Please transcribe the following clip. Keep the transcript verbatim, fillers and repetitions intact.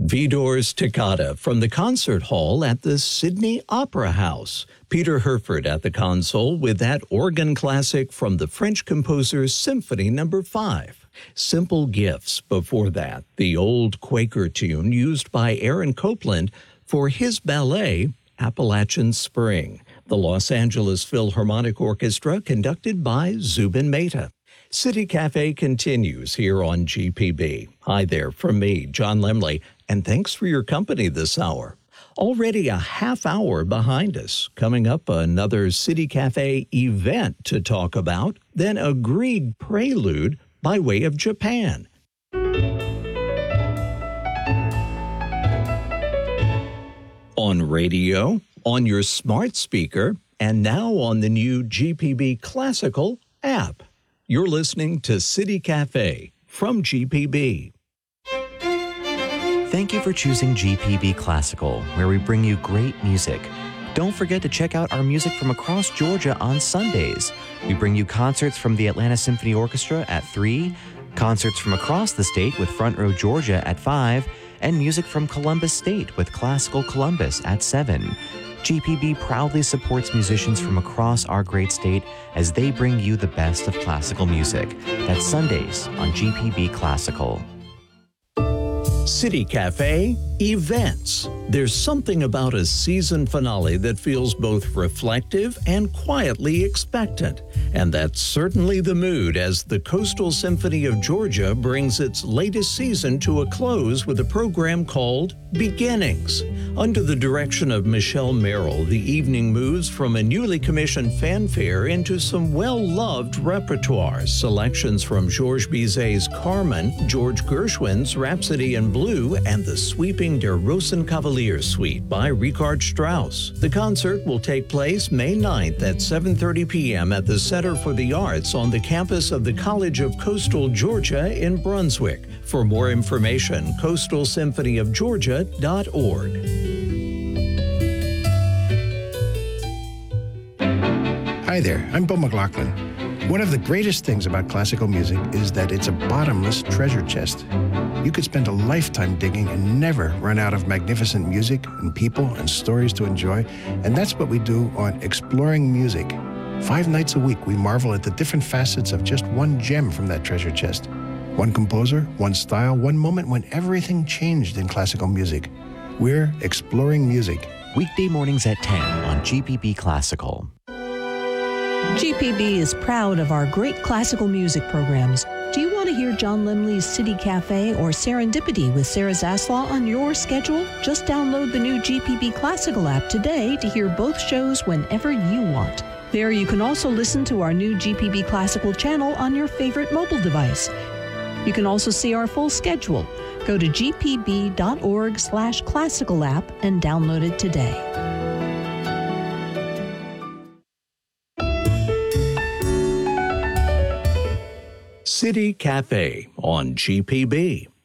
Vidor's Toccata from the concert hall at the Sydney Opera House. Peter Herford at the console with that organ classic from the French composer Symphony Number five. Simple Gifts before that, the old Quaker tune used by Aaron Copland for his ballet, Appalachian Spring. The Los Angeles Philharmonic Orchestra conducted by Zubin Mehta. City Cafe continues here on G P B. Hi there from me, John Lemley, and thanks for your company this hour. Already a half hour behind us. Coming up, another City Cafe event to talk about, then a Grieg prelude by way of Japan. On radio, on your smart speaker, and now on the new G P B Classical app. You're listening to City Cafe from G P B. Thank you for choosing G P B Classical, where we bring you great music. Don't forget to check out our music from across Georgia on Sundays. We bring you concerts from the Atlanta Symphony Orchestra at three, concerts from across the state with Front Row Georgia at five, and music from Columbus State with Classical Columbus at seven. G P B proudly supports musicians from across our great state as they bring you the best of classical music. That's Sundays on G P B Classical. City Cafe events. There's something about a season finale that feels both reflective and quietly expectant. And that's certainly the mood as the Coastal Symphony of Georgia brings its latest season to a close with a program called Beginnings. Under the direction of Michelle Merrill, the evening moves from a newly commissioned fanfare into some well-loved repertoire. Selections from Georges Bizet's Carmen, George Gershwin's Rhapsody in Blue, and the sweeping Der Rosenkavalier Suite by Richard Strauss. The concert will take place May ninth at seven thirty p.m. at the Center for the Arts on the campus of the College of Coastal Georgia in Brunswick. For more information, coastal symphony of georgia dot org. Hi there, I'm Bo McLaughlin. One of the greatest things about classical music is that it's a bottomless treasure chest. You could spend a lifetime digging and never run out of magnificent music and people and stories to enjoy, and that's what we do on Exploring Music. Five nights a week, we marvel at the different facets of just one gem from that treasure chest. One composer, one style, one moment when everything changed in classical music. We're Exploring Music. Weekday mornings at ten on G P B Classical. G P B is proud of our great classical music programs. Do you want to hear John Lemley's City Cafe or Serendipity with Sarah Zaslaw on your schedule? Just download the new G P B Classical app today to hear both shows whenever you want. There you can also listen to our new G P B Classical channel on your favorite mobile device. You can also see our full schedule. Go to g p b dot org slash classical app and download it today. City Cafe on G P B.